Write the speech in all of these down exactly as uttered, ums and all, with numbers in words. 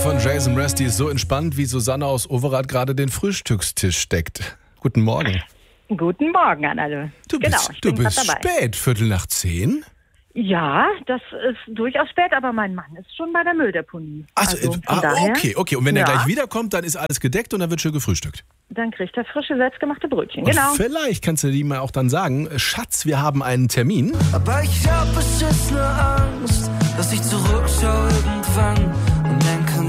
von Jason Mraz ist so entspannt, wie Susanne aus Overath gerade den Frühstückstisch deckt. Guten Morgen. Guten Morgen an alle. Du genau, bist, du bist spät, Viertel nach zehn? Ja, das ist durchaus spät, aber mein Mann ist schon bei der Mülldeponie. Also, also, ah, daher, okay, okay. Und wenn er ja. gleich wiederkommt, dann ist alles gedeckt und dann wird schön gefrühstückt. Dann kriegt er frische, selbstgemachte Brötchen, Und genau. vielleicht kannst du ihm auch dann sagen, Schatz, wir haben einen Termin. Aber ich hab beschissene Angst, dass ich zurückschaue irgendwann und denke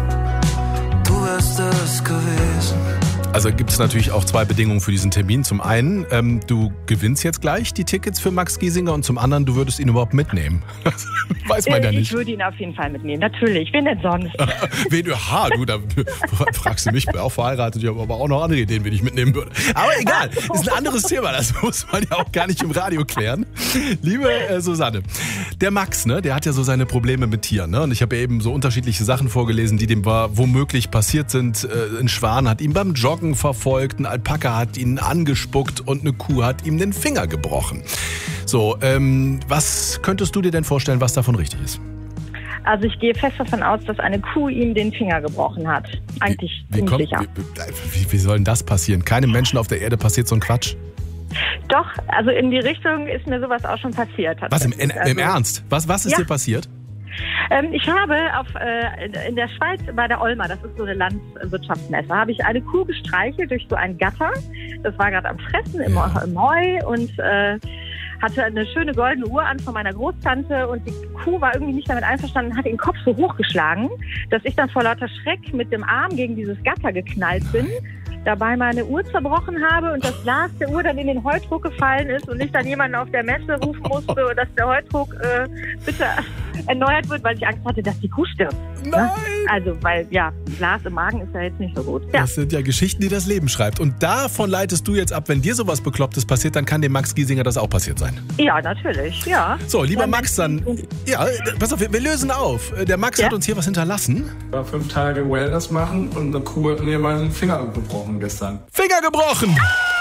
mir, du wärst es gewesen. Also gibt es natürlich auch zwei Bedingungen für diesen Termin. Zum einen, ähm, du gewinnst jetzt gleich die Tickets für Max Giesinger und zum anderen, du würdest ihn überhaupt mitnehmen. Weiß man ja nicht. Ich würde ihn auf jeden Fall mitnehmen, natürlich. Wen denn sonst? Wen du, ha, du, da fragst du mich, ich bin auch verheiratet, ich habe aber auch noch andere Ideen, wen ich mitnehmen würde. Aber egal, ist ein anderes Thema, das muss man ja auch gar nicht im Radio klären. Liebe äh, Susanne, der Max, ne, der hat ja so seine Probleme mit Tieren, ne? Und ich habe ja eben so unterschiedliche Sachen vorgelesen, die dem war, womöglich passiert sind. Äh, ein Schwan hat ihn beim Joggen verfolgt, ein Alpaka hat ihn angespuckt und eine Kuh hat ihm den Finger gebrochen. So, ähm, was könntest du dir denn vorstellen, was davon richtig ist? Also ich gehe fest davon aus, dass eine Kuh ihm den Finger gebrochen hat. Eigentlich wie, wie, ziemlich kommt, sicher. Wie, wie, wie soll denn das passieren? Keinem Menschen auf der Erde passiert so ein Quatsch. Doch, also in die Richtung ist mir sowas auch schon passiert. Was, im, in, also, im Ernst? Was, was ist ja. dir passiert? Ähm, ich habe auf, äh, in der Schweiz bei der Olma, das ist so eine Landwirtschaftsmesse, habe ich eine Kuh gestreichelt durch so ein Gatter. Das war gerade am Fressen im, Ja. im Heu und äh, hatte eine schöne goldene Uhr an von meiner Großtante und die Kuh war irgendwie nicht damit einverstanden, hat den Kopf so hochgeschlagen, dass ich dann vor lauter Schreck mit dem Arm gegen dieses Gatter geknallt bin, dabei meine Uhr zerbrochen habe und das Glas der Uhr dann in den Heudruck gefallen ist und ich dann jemanden auf der Messe rufen musste, dass der Heudruck äh, bitte erneuert wird, weil ich Angst hatte, dass die Kuh stirbt. Nein! Ne? Also, weil, ja, Glas im Magen ist ja jetzt nicht so gut. Ja. Das sind ja Geschichten, die das Leben schreibt. Und davon leitest du jetzt ab, wenn dir sowas Beklopptes passiert, dann kann dem Max Giesinger das auch passiert sein. Ja, natürlich, ja. So, lieber Ja, Max, dann, ja, pass auf, wir, wir lösen auf. Der Max Ja? hat uns hier was hinterlassen. Ich war fünf Tage Wellness machen und eine Kuh hat mir meinen Finger gebrochen gestern. Finger gebrochen!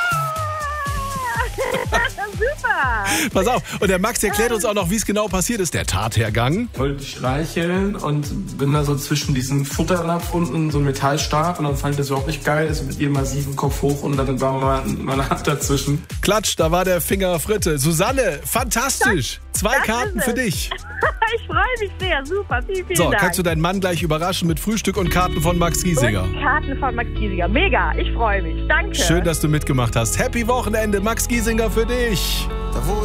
Super! Pass auf, und der Max erklärt uns auch noch, wie es genau passiert ist, der Tathergang. Wollte ich streicheln und bin da so zwischen diesem Futternapf unten so ein Metallstab und dann fand ich das überhaupt nicht geil, ist mit ihrem massiven Kopf hoch und dann war meine Hand dazwischen. Klatsch, da war der Finger Fritte. Susanne, fantastisch! Zwei das Karten ist für es. dich. Ich freue mich sehr, super, vielen, vielen So, Dank. kannst du deinen Mann gleich überraschen mit Frühstück und Karten von Max Giesinger. Und Karten von Max Giesinger. Mega, ich freue mich. Danke. Schön, dass du mitgemacht hast. Happy Wochenende, Max Giesinger für dich. Da wo